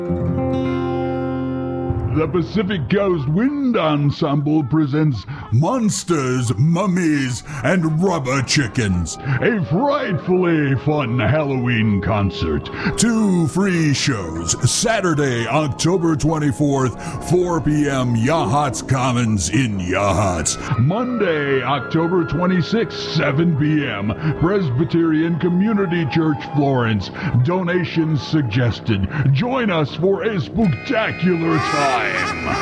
The Pacific Coast Wind Ensemble presents Monsters, Mummies, and Rubber Chickens, a frightfully fun Halloween concert. 2 free shows, Saturday, October 24th, 4 p.m., Yachats Commons in Yachats. Monday, October 26th, 7 p.m., Presbyterian Community Church, Florence. Donations suggested. Join us for a spooktacular time.